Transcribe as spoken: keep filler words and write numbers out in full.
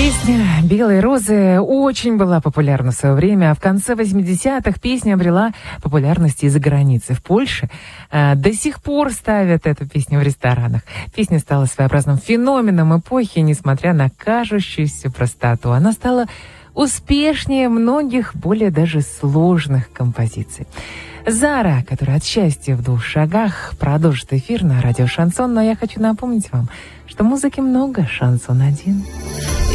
Песня «Белые розы» очень была популярна в свое время, а в конце восьмидесятых песня обрела популярность из-за границы. В Польше э, до сих пор ставят эту песню в ресторанах. Песня стала своеобразным феноменом эпохи, несмотря на кажущуюся простоту. Она стала успешнее многих, более даже сложных композиций. Зара, которая от счастья в двух шагах, продолжит эфир на радио «Шансон», но я хочу напомнить вам, что музыки много, шансон один.